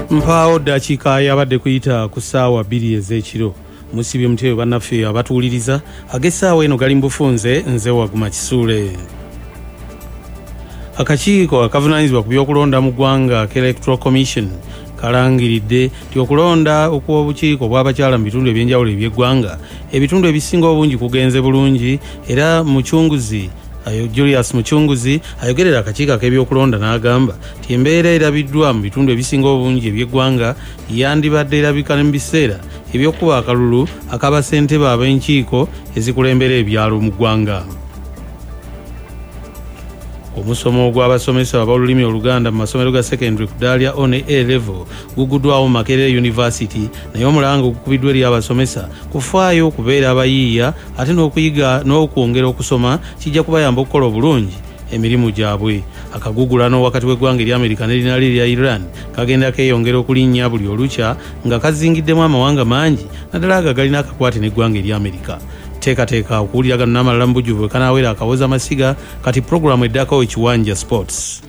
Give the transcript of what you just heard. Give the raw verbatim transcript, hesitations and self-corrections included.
Mpaawo ddakiika yabadde kuyita ku ssaawa bbiri ez'ekiro. Musibye mutwe bannaffe abatuwuliriza ag'essaawa eno gali mbufunze nze Waguma Kisuule. Akakiiko akavunaanyizibwa ku by'okulonda mu ggwanga Electoral Commission kalangiridde nti okulonda okw'obukiiko bw'abakyala mu bitundu eby'enjawulo eby'eggwanga ebitundu ebisinga obungi kugenze bulungi era mucunguzi Julius Muchunguzi ayogerera akakiiko ak'ebyokulonda n'agamba nti embeera erabiddwa mu bitundu ebisinga obungi eby'eggwanga yandibadde erabika mu biseera eby'okuba akalulu ak'abasentebe ab'enkiiko ezikulembera ebyalo mu ggwanga. Omusomo gw'abasomesa ab'olulimi Oluganda mu masomero ga secondary ku Dahlia on A level guguddwawo mu Makerere University naye omulango gukubiddwa eri abasomesa kufaayo okubeera abayiiya ate n'okuyiga n'okwongera okusoma kijja kubayamba okukola obulungi emirimu gyabwe. Akagugulano wakati w'eggwanga erya Amerika n'erinalyo erya Iran kagenda keeyongera okulinnya buli olukya nga kazingiddemu amawanga mangi naddala ago agalina akakwate n'eggwanga erya Amerika. Teekateeka okuwulira gano n'amalala mu bujjuvu bwe kanaawera akawoza amasiga kati pulogulaamu eddako Ekiwanja Sports.